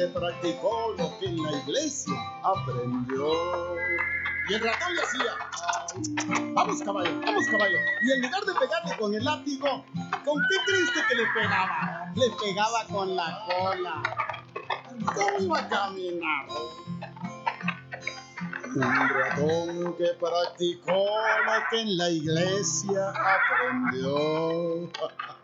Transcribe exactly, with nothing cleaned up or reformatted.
Practicó lo que en la iglesia aprendió. Y el ratón le hacía: vamos caballo, vamos caballo. Y en lugar de pegarle con el látigo, ¿con qué crees que le pegaba? Le pegaba con la cola. ¿Cómo iba a caminar? Un ratón que practicó lo que en la iglesia aprendió.